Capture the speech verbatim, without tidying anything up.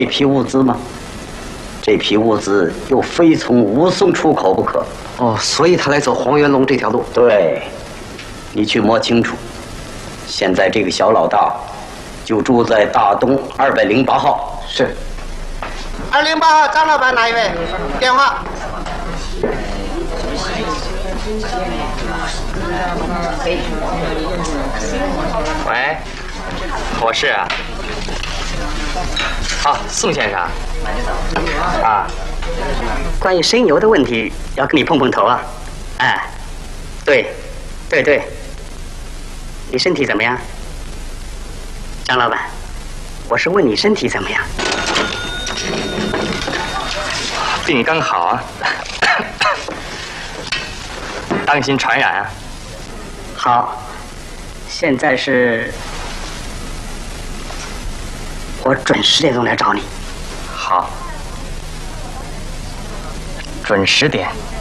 这批物资吗？这批物资又非从武松出口不可。 哦，所以他来走黄元龙这条路。 对，你去摸清楚。现在这个小老大就住在大东二百零八号。 是。 二零八号张老板哪一位？电话。 喂，我是啊。啊，宋先生。啊， 关于生油的问题，要跟你碰碰头啊。哎，对，对对。你身体怎么样？张老板，我是问你身体怎么样？ 病刚好啊，当心传染啊。 好，现在是我准十点钟来找你。 好，准十点。